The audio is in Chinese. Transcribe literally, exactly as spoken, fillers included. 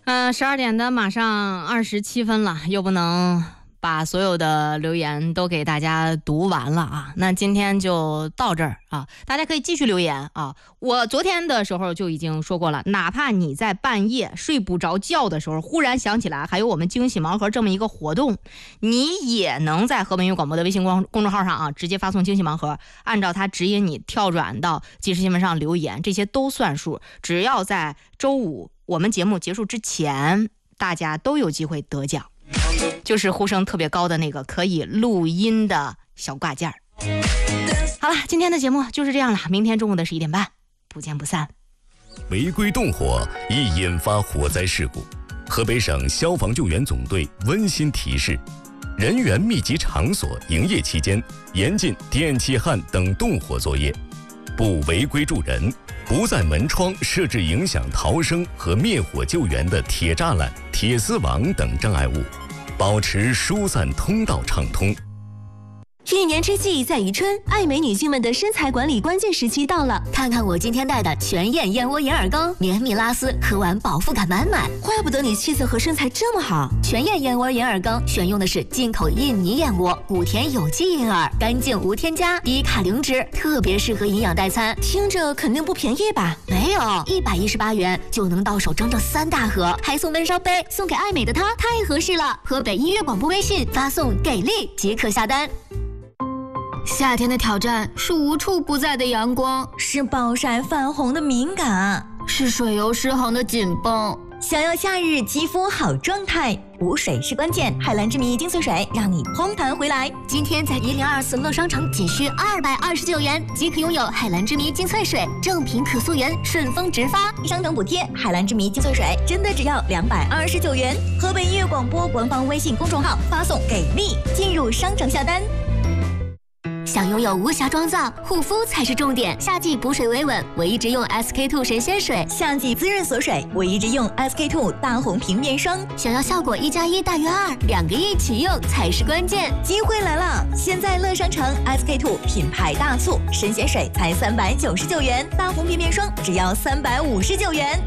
嗯，十二点的马上二十七分了，又不能把所有的留言都给大家读完了啊。那今天就到这儿啊，大家可以继续留言啊。我昨天的时候就已经说过了，哪怕你在半夜睡不着觉的时候，忽然想起来还有我们惊喜盲盒这么一个活动，你也能在河北音乐广播的微信公公众号上啊，直接发送惊喜盲盒，按照它指引你跳转到即时新闻上留言，这些都算数。只要在周五我们节目结束之前，大家都有机会得奖，就是呼声特别高的那个可以录音的小挂件。好了，今天的节目就是这样了，明天中午的十一点半不见不散。 违规动火易引发火灾事故，河北省消防救援总队温馨提示：人员密集场所营业期间，严禁电气焊等动火作业，不违规助人，不在门窗设置影响逃生和灭火救援的铁栅栏、铁丝网等障碍物，保持疏散通道畅通。 一年之计在于春，爱美女性们的身材管理关键时期到了。看看我今天带的全燕燕窝银耳羹，绵密拉丝，喝完饱腹感满满。怪不得你气色和身材这么好。全燕燕窝银耳羹选用的是进口印尼燕窝，谷田有机银耳，干净无添加，低卡零脂，特别适合营养代餐。听着肯定不便宜吧？没有，一百一十八元就能到手整整三大盒，还送闷烧杯，送给爱美的她太合适了。河北音乐广播微信发送给力即可下单。夏天的挑战是无处不在的阳光， 是暴晒泛红的敏感， 是水油失衡的紧绷。 想要夏日肌肤好状态，补水是关键。海蓝之谜精粹水让你嘭弹回来。 今天在一零二四乐商城仅需二百二十九元即可拥有海蓝之谜精粹水，正品可溯源，顺丰直发， 商城补贴。海蓝之谜精粹水真的只要两百二十九元。河北音乐广播官方微信公众号发送给力，进入商城下单。 想拥有无瑕妆造，护肤才是重点。夏季补水维稳，我一直用 S K two 神仙水； 夏季滋润锁水，我一直用 S K two 大红瓶面霜。 想要效果一加一大于二，两个一起用才是关键。 机会来了！现在乐商城 S K two 品牌大促，神仙水才三百九十九元，大红瓶面霜只要三百五十九元。